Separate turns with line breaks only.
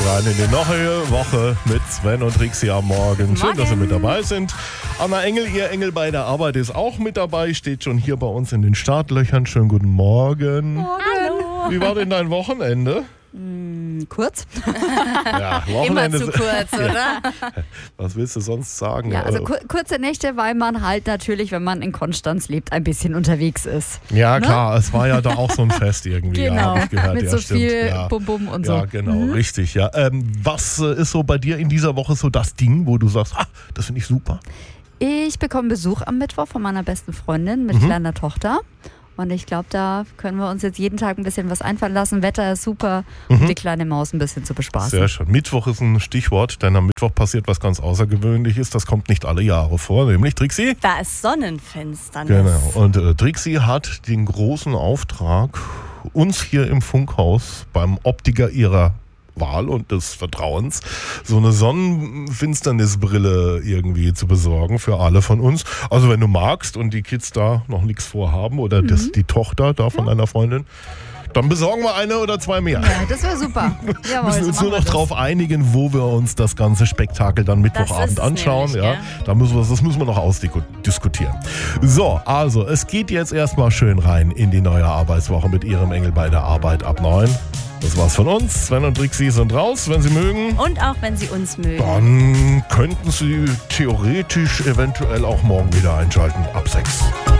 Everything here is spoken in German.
rein in die neue Woche mit Sven und Trixie am Morgen. Schön, dass Sie mit dabei sind. Anna Engel, Ihr Engel bei der Arbeit, ist auch mit dabei, steht schon hier bei uns in den Startlöchern. Schönen guten Morgen.
Hallo.
Wie war denn dein Wochenende?
Kurz.
Ja,
Immer
Wochenende.
zu kurz, oder?
Was willst du sonst sagen?
Ja, also kurze Nächte, weil man halt natürlich, wenn man in Konstanz lebt, ein bisschen unterwegs ist.
Ja, klar, es war ja da auch so ein Fest irgendwie, ja,
Genau,
habe ich gehört.
mit
ja,
so
stimmt.
viel
Ja.
Bum-Bum und so.
Ja, genau, richtig. Ja. Was ist so bei dir in dieser Woche so das Ding, wo du sagst, das finde ich super?
Ich bekomme Besuch am Mittwoch von meiner besten Freundin mit kleiner Tochter. Und ich glaube, da können wir uns jetzt jeden Tag ein bisschen was einfallen lassen. Wetter ist super, um die kleine Maus ein bisschen zu bespaßen.
Sehr schön. Mittwoch ist ein Stichwort, denn am Mittwoch passiert was ganz Außergewöhnliches. Das kommt nicht alle Jahre vor, nämlich Trixie.
Da ist Sonnenfinsternis.
Genau. Und Trixie hat den großen Auftrag, uns hier im Funkhaus beim Optiker ihrer Wahl und des Vertrauens so eine Sonnenfinsternisbrille irgendwie zu besorgen für alle von uns. Also wenn du magst und die Kids da noch nichts vorhaben oder die Tochter da von deiner Freundin, dann besorgen wir eine oder zwei mehr.
Ja, das wäre super.
Wir müssen uns nur noch darauf einigen, wo wir uns das ganze Spektakel dann Mittwochabend
Das ist es
anschauen.
nämlich,
Ja.
gell?
Das müssen wir noch ausdiskutieren. So, also es geht jetzt erstmal schön rein in die neue Arbeitswoche mit Ihrem Engel bei der Arbeit ab 9. Das war's von uns. Sven und Trixie sind raus, wenn Sie mögen.
Und auch wenn Sie uns mögen.
Dann könnten Sie theoretisch eventuell auch morgen wieder einschalten ab 6.